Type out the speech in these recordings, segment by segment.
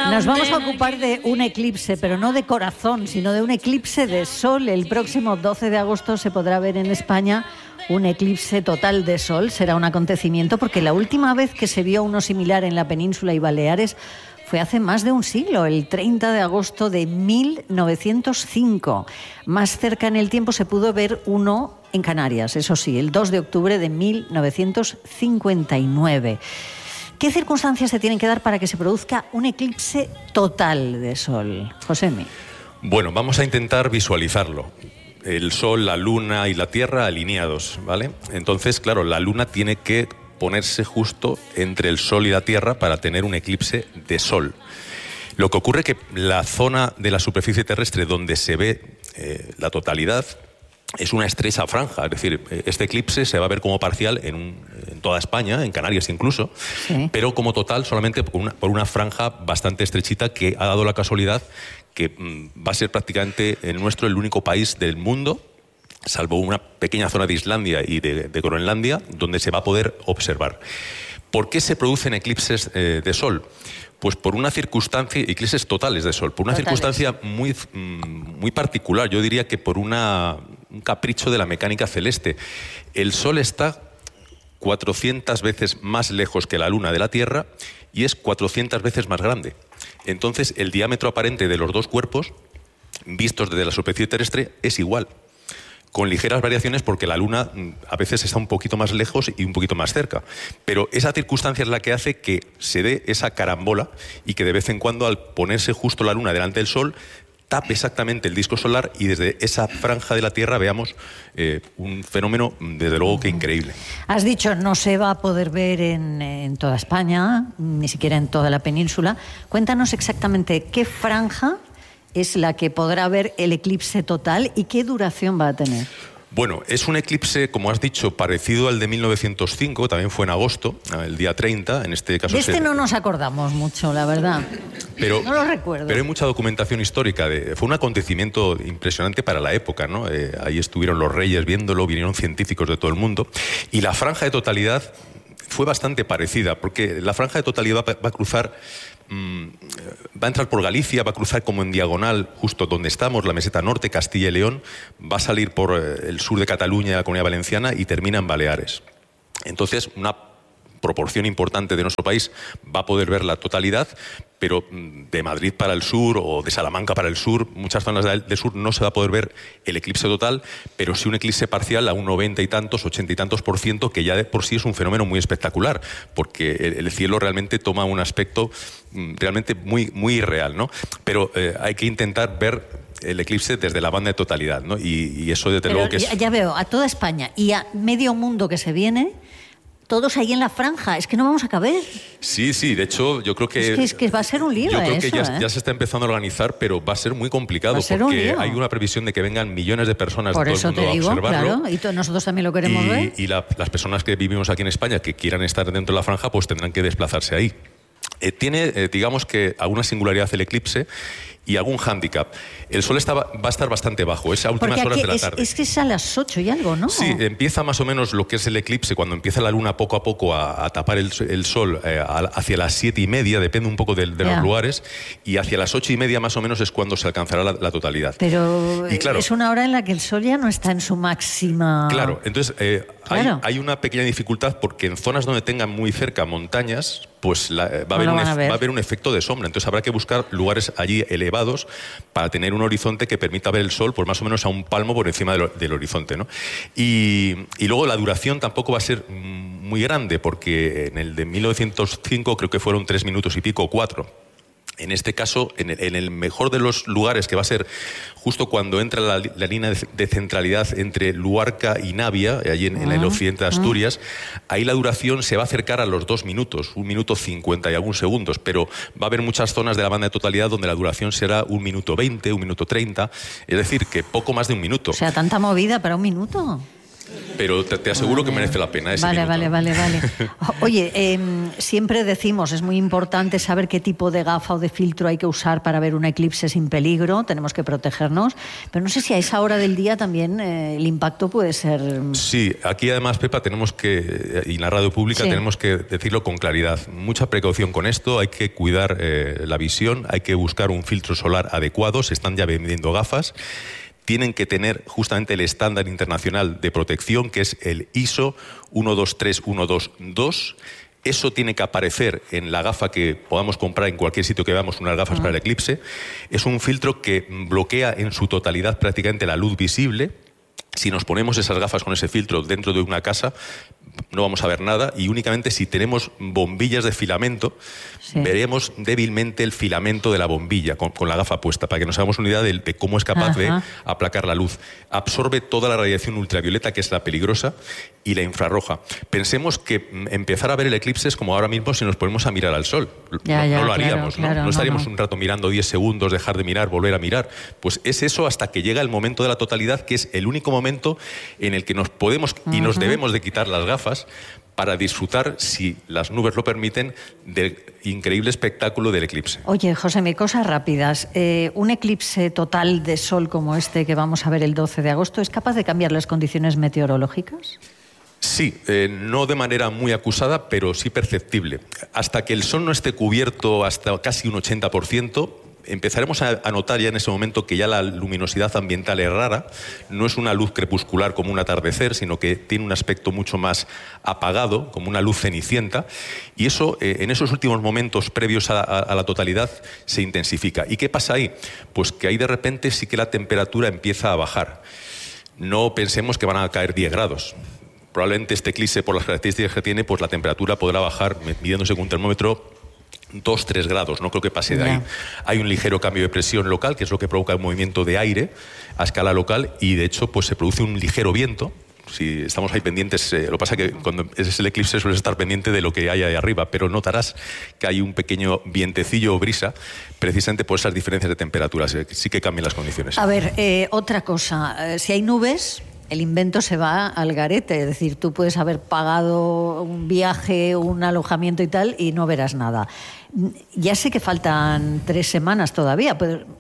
Nos vamos a ocupar de un eclipse, pero no de corazón, sino de un eclipse de sol. El próximo 12 de agosto se podrá ver en España un eclipse total de sol. Será un acontecimiento porque la última vez que se vio uno similar en la península y Baleares fue hace más de un siglo, el 30 de agosto de 1905. Más cerca en el tiempo se pudo ver uno en Canarias, eso sí, el 2 de octubre de 1959. ¿Qué circunstancias se tienen que dar para que se produzca un eclipse total de sol? Josemi. Bueno, vamos a intentar visualizarlo. El Sol, la Luna y la Tierra alineados, ¿vale? Entonces, claro, la Luna tiene que ponerse justo entre el Sol y la Tierra para tener un eclipse de Sol. Lo que ocurre es que la zona de la superficie terrestre donde se ve la totalidad es una estrecha franja, es decir, este eclipse se va a ver como parcial en toda España, en Canarias incluso, sí, pero como total solamente por una franja bastante estrechita que ha dado la casualidad que va a ser prácticamente el nuestro el único país del mundo, salvo una pequeña zona de Islandia y de Groenlandia, donde se va a poder observar. ¿Por qué se producen eclipses de Sol? Pues por una circunstancia, eclipses totales de Sol, por una circunstancia muy particular, yo diría que por un capricho de la mecánica celeste. El Sol está 400 veces más lejos que la Luna de la Tierra y es 400 veces más grande. Entonces, el diámetro aparente de los dos cuerpos, vistos desde la superficie terrestre, es igual, con ligeras variaciones porque la Luna a veces está un poquito más lejos y un poquito más cerca. Pero esa circunstancia es la que hace que se dé esa carambola y que de vez en cuando, al ponerse justo la Luna delante del Sol, tape exactamente el disco solar y desde esa franja de la Tierra veamos un fenómeno, desde luego, que increíble. Has dicho, no se va a poder ver en toda España, ni siquiera en toda la península. Cuéntanos exactamente qué franja es la que podrá ver el eclipse total y qué duración va a tener. Bueno, es un eclipse, como has dicho, parecido al de 1905, también fue en agosto, el día 30, en este caso... De no nos acordamos mucho, la verdad. Pero, no lo recuerdo. Pero hay mucha documentación histórica. Fue un acontecimiento impresionante para la época, ¿no? Ahí estuvieron los reyes viéndolo, vinieron científicos de todo el mundo. Y la franja de totalidad fue bastante parecida, porque la franja de totalidad va a cruzar... va a entrar por Galicia, va a cruzar como en diagonal justo donde estamos, la meseta norte, Castilla y León, va a salir por el sur de Cataluña y la Comunidad Valenciana y termina en Baleares. Entonces, una proporción importante de nuestro país va a poder ver la totalidad, pero de Madrid para el sur o de Salamanca para el sur, muchas zonas del sur no se va a poder ver el eclipse total, pero sí un eclipse parcial a un 90 y tantos, 80 y tantos %, que ya de por sí es un fenómeno muy espectacular, porque el cielo realmente toma un aspecto realmente muy, muy irreal, ¿no? Pero hay que intentar ver el eclipse desde la banda de totalidad, ¿no? Y eso desde luego que es... Ya veo, a toda España y a medio mundo que se viene... Todos ahí en la franja, es que no vamos a caber. Sí, de hecho, yo creo que... Es que va a ser un lío. Yo creo que ya se está empezando a organizar, pero va a ser muy complicado porque hay una previsión de que vengan millones de personas de todo el mundo a observarlo. Claro, y nosotros también lo queremos ver. Y las personas que vivimos aquí en España que quieran estar dentro de la franja, pues tendrán que desplazarse ahí. Tiene, digamos que, alguna singularidad el eclipse y algún hándicap. El sol va a estar bastante bajo, es a últimas horas de la tarde. Es que es a las 8 y algo, ¿no? Sí, empieza más o menos lo que es el eclipse, cuando empieza la luna poco a poco a tapar el sol hacia las 7:30, depende un poco de los lugares, y hacia las 8:30 más o menos es cuando se alcanzará la totalidad. Pero claro, es una hora en la que el sol ya no está en su máxima... Claro, entonces hay una pequeña dificultad porque en zonas donde tengan muy cerca montañas, pues va a haber un efecto de sombra, entonces habrá que buscar lugares allí elevados para tener un horizonte que permita ver el sol pues más o menos a un palmo por encima del horizonte, ¿no? Y luego la duración tampoco va a ser muy grande, porque en el de 1905 creo que fueron 3 minutos y pico, 4. En este caso, en el mejor de los lugares, que va a ser justo cuando entra la línea de centralidad entre Luarca y Navia, allí en el occidente de Asturias, ahí la duración se va a acercar a los 2 minutos, 1 minuto 50 y algunos segundos, pero va a haber muchas zonas de la banda de totalidad donde la duración será 1 minuto 20, 1 minuto 30, es decir, que poco más de 1 minuto. O sea, tanta movida para 1 minuto. pero te aseguro que merece la pena ese minuto. Vale. Oye, siempre decimos, es muy importante saber qué tipo de gafa o de filtro hay que usar para ver un eclipse sin peligro, tenemos que protegernos, pero no sé si a esa hora del día también el impacto puede ser... Sí, aquí además, Pepa, tenemos que, y en la radio pública tenemos que decirlo con claridad, mucha precaución con esto, hay que cuidar la visión, hay que buscar un filtro solar adecuado, se están ya vendiendo gafas, tienen que tener justamente el estándar internacional de protección, que es el ISO 123122. Eso tiene que aparecer en la gafa que podamos comprar en cualquier sitio que veamos, unas gafas para el eclipse. Es un filtro que bloquea en su totalidad prácticamente la luz visible. Si nos ponemos esas gafas con ese filtro dentro de una casa, no vamos a ver nada, y únicamente si tenemos bombillas de filamento, veremos débilmente el filamento de la bombilla con la gafa puesta, para que nos hagamos una idea de cómo es capaz de aplacar la luz. Absorbe toda la radiación ultravioleta, que es la peligrosa, y la infrarroja. Pensemos que empezar a ver el eclipse es como ahora mismo si nos ponemos a mirar al sol. No lo haríamos, ¿no? No estaríamos un rato mirando 10 segundos, dejar de mirar, volver a mirar. Pues es eso hasta que llega el momento de la totalidad, que es el único momento en el que nos podemos y nos debemos de quitar las gafas para disfrutar, si las nubes lo permiten, del increíble espectáculo del eclipse. Oye, Josemi, cosas rápidas. ¿Un eclipse total de sol como este que vamos a ver el 12 de agosto es capaz de cambiar las condiciones meteorológicas? Sí, no de manera muy acusada, pero sí perceptible. Hasta que el sol no esté cubierto hasta casi un 80%, empezaremos a notar ya en ese momento que ya la luminosidad ambiental es rara, no es una luz crepuscular como un atardecer, sino que tiene un aspecto mucho más apagado, como una luz cenicienta, y eso en esos últimos momentos previos a la totalidad se intensifica. ¿Y qué pasa ahí? Pues que ahí de repente sí que la temperatura empieza a bajar. No pensemos que van a caer 10 grados. Probablemente este eclipse, por las características que tiene, pues la temperatura podrá bajar, midiéndose con un termómetro, 2-3 grados, no creo que pase de ahí. Hay un ligero cambio de presión local, que es lo que provoca el movimiento de aire a escala local, y de hecho pues se produce un ligero viento. Si estamos ahí pendientes, lo que pasa es que cuando es el eclipse sueles estar pendiente de lo que hay ahí arriba, pero notarás que hay un pequeño vientecillo o brisa, precisamente por esas diferencias de temperaturas, sí que cambian las condiciones. A ver, otra cosa, si hay nubes, el invento se va al garete, es decir, tú puedes haber pagado un viaje, un alojamiento y tal, y no verás nada. Ya sé que faltan 3 semanas todavía,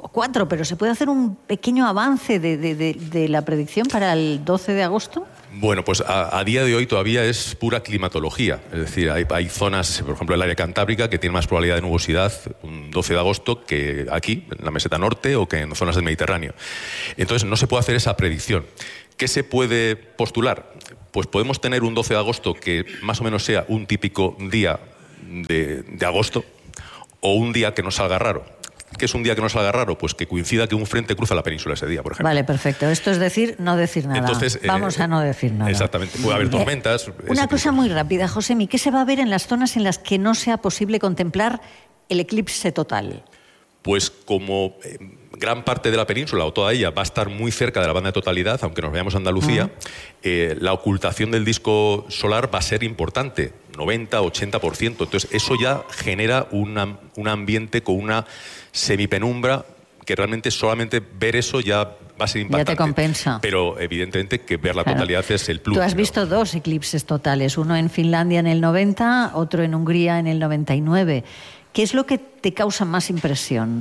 4, pero ¿se puede hacer un pequeño avance de la predicción para el 12 de agosto? Bueno, pues a día de hoy todavía es pura climatología. Es decir, hay zonas, por ejemplo el área cantábrica, que tiene más probabilidad de nubosidad un 12 de agosto que aquí, en la meseta norte, o que en zonas del Mediterráneo. Entonces no se puede hacer esa predicción. ¿Qué se puede postular? Pues podemos tener un 12 de agosto que más o menos sea un típico día de agosto, o un día que nos salga raro. ¿Qué es un día que no salga raro? Pues que coincida que un frente cruza la península ese día, por ejemplo. Vale, perfecto. Esto es decir, no decir nada. Entonces, vamos a no decir nada. Exactamente. Puede haber tormentas. Una cosa muy rápida, Josemi. ¿Qué se va a ver en las zonas en las que no sea posible contemplar el eclipse total? Pues como gran parte de la península, o toda ella, va a estar muy cerca de la banda de totalidad, aunque nos veamos a Andalucía, la ocultación del disco solar va a ser importante, 90-80%. Entonces eso ya genera un ambiente con una semipenumbra que realmente solamente ver eso ya va a ser impactante. Ya te compensa. Pero evidentemente que ver la totalidad es el plus. Tú has visto 2 eclipses totales, uno en Finlandia en el 90, otro en Hungría en el 99. ¿Qué es lo que te causa más impresión?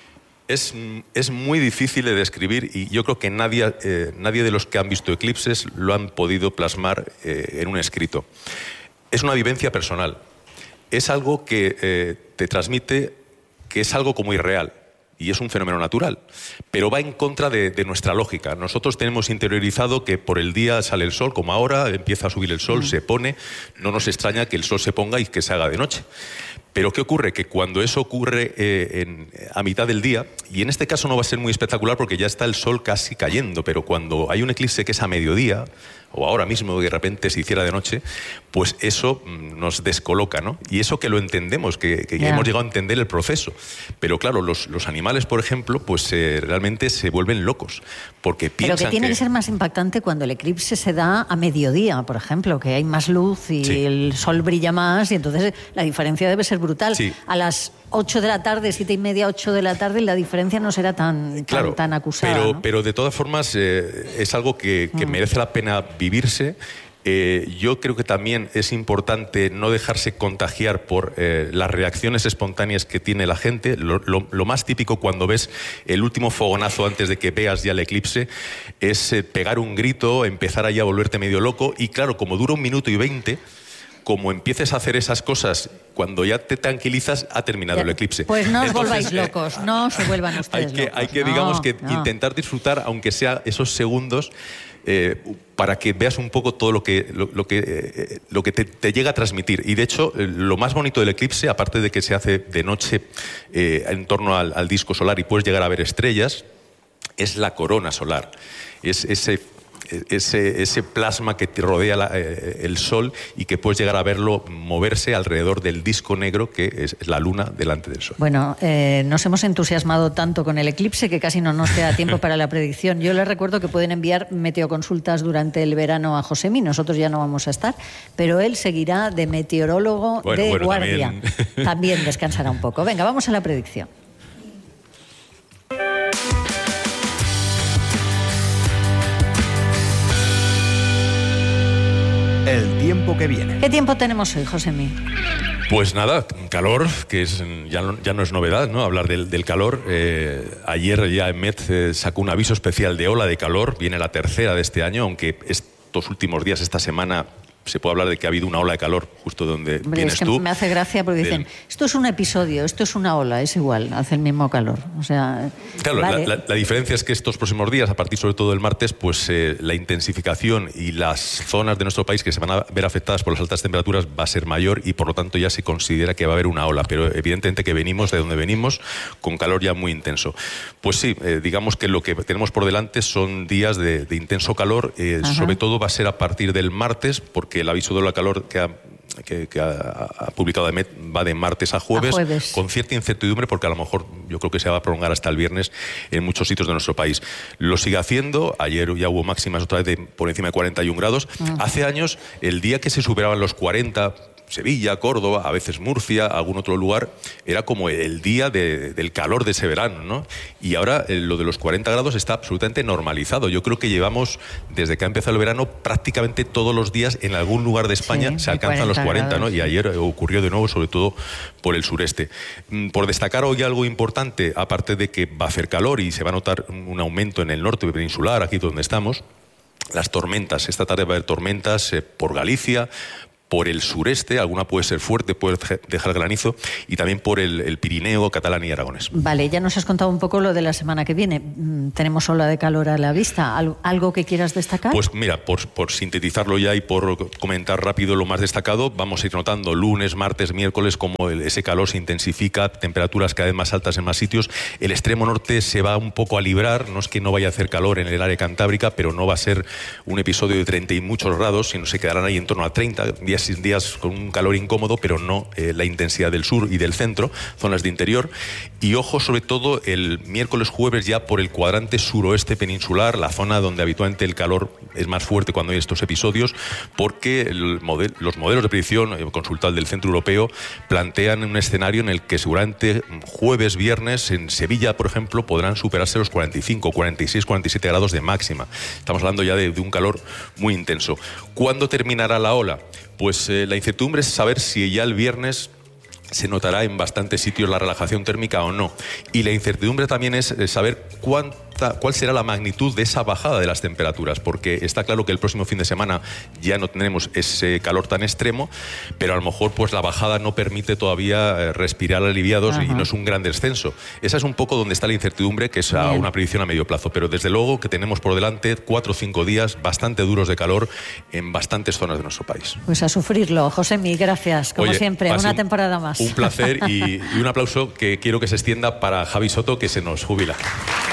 Es muy difícil de describir, y yo creo que nadie de los que han visto eclipses lo han podido plasmar en un escrito. Es una vivencia personal. Es algo que te transmite que es algo como irreal. Y es un fenómeno natural, pero va en contra de nuestra lógica. Nosotros tenemos interiorizado que por el día sale el sol, como ahora, empieza a subir el sol, se pone, no nos extraña que el sol se ponga y que se haga de noche. Pero ¿qué ocurre? Que cuando eso ocurre a mitad del día, y en este caso no va a ser muy espectacular porque ya está el sol casi cayendo, pero cuando hay un eclipse que es a mediodía, o ahora mismo de repente se hiciera de noche, pues eso nos descoloca, ¿no? Y eso que lo entendemos, que ya hemos llegado a entender el proceso. Pero claro, los animales, por ejemplo, pues realmente se vuelven locos, porque piensan Pero que tiene que ser más impactante cuando el eclipse se da a mediodía, por ejemplo, que hay más luz y el sol brilla más, y entonces la diferencia debe ser brutal. Sí. A las 8 de la tarde, 7:30, 8 de la tarde, la diferencia no será tan acusada. Pero, ¿no? pero de todas formas es algo que merece la pena vivirse. Yo creo que también es importante no dejarse contagiar por las reacciones espontáneas que tiene la gente. Lo más típico cuando ves el último fogonazo antes de que veas ya el eclipse es pegar un grito, empezar ahí a volverte medio loco, y claro, como dura 1 minuto y 20, como empieces a hacer esas cosas, cuando ya te tranquilizas, ha terminado el eclipse. Pues no os volváis locos, no se vuelvan ustedes locos. Hay que digamos que intentar disfrutar, aunque sea esos segundos, para que veas un poco todo lo que te llega a transmitir. Y de hecho, lo más bonito del eclipse, aparte de que se hace de noche en torno al disco solar y puedes llegar a ver estrellas, es la corona solar. Es ese plasma que te rodea el Sol y que puedes llegar a verlo moverse alrededor del disco negro que es la Luna delante del Sol. Bueno, nos hemos entusiasmado tanto con el eclipse que casi no nos queda tiempo para la predicción. Yo les recuerdo que pueden enviar meteoconsultas durante el verano a Josemi. Nosotros ya no vamos a estar, pero él seguirá de meteorólogo de guardia. También descansará un poco. Venga, vamos a la predicción. El tiempo que viene. ¿Qué tiempo tenemos hoy, Josemi? Pues nada, calor, que ya no es novedad, ¿no? Hablar del calor. Ayer ya Met sacó un aviso especial de ola de calor. Viene la tercera de este año, aunque estos últimos días, esta semana, se puede hablar de que ha habido una ola de calor justo donde vienes tú. Me hace gracia porque dicen, esto es un episodio, esto es una ola, es igual, hace el mismo calor. O sea, claro, vale. la diferencia es que estos próximos días, a partir sobre todo del martes, pues la intensificación y las zonas de nuestro país que se van a ver afectadas por las altas temperaturas va a ser mayor y por lo tanto ya se considera que va a haber una ola, pero evidentemente que venimos de donde venimos con calor ya muy intenso. Pues sí, digamos que lo que tenemos por delante son días de intenso calor, sobre todo va a ser a partir del martes, porque el aviso de la calor que ha publicado EMET va de martes a jueves, con cierta incertidumbre, porque a lo mejor yo creo que se va a prolongar hasta el viernes en muchos sitios de nuestro país. Lo sigue haciendo. Ayer ya hubo máximas otra vez por encima de 41 grados. Hace años, el día que se superaban los 40, Sevilla, Córdoba, a veces Murcia, algún otro lugar, era como el día del calor de ese verano, ¿no? Y ahora lo de los 40 grados está absolutamente normalizado. Yo creo que llevamos, desde que ha empezado el verano, prácticamente todos los días en algún lugar de España se alcanzan los 40, ¿no? Y ayer ocurrió de nuevo, sobre todo por el sureste. Por destacar hoy algo importante, aparte de que va a hacer calor y se va a notar un aumento en el norte peninsular, aquí donde estamos, las tormentas. Esta tarde va a haber tormentas por Galicia, por el sureste, alguna puede ser fuerte, puede dejar granizo, y también por el Pirineo, Catalán y Aragonés. Vale, ya nos has contado un poco lo de la semana que viene. Tenemos ola de calor a la vista. ¿Algo que quieras destacar? Pues mira, por sintetizarlo ya y por comentar rápido lo más destacado, vamos a ir notando lunes, martes, miércoles como ese calor se intensifica, temperaturas cada vez más altas en más sitios. El extremo norte se va un poco a librar, no es que no vaya a hacer calor en el área cantábrica, pero no va a ser un episodio de 30 y muchos grados, sino se quedarán ahí en torno a 30 días con un calor incómodo, pero no la intensidad del sur y del centro, zonas de interior. Y ojo, sobre todo, el miércoles, jueves, ya por el cuadrante suroeste peninsular, la zona donde habitualmente el calor es más fuerte cuando hay estos episodios, porque los modelos de predicción consultados del Centro Europeo plantean un escenario en el que seguramente jueves, viernes, en Sevilla, por ejemplo, podrán superarse los 45, 46, 47 grados de máxima. Estamos hablando ya de un calor muy intenso. ¿Cuándo terminará la ola? Pues la incertidumbre es saber si ya el viernes se notará en bastantes sitios la relajación térmica o no. Y la incertidumbre también es saber cuál será la magnitud de esa bajada de las temperaturas, porque está claro que el próximo fin de semana ya no tendremos ese calor tan extremo, pero a lo mejor pues la bajada no permite todavía respirar aliviados y no es un gran descenso. Esa es un poco donde está la incertidumbre, que es una predicción a medio plazo, pero desde luego que tenemos por delante 4 o 5 días bastante duros de calor en bastantes zonas de nuestro país. Pues a sufrirlo. Josemi, gracias, como siempre, una temporada más. Un placer y un aplauso que quiero que se extienda para Javi Soto, que se nos jubila.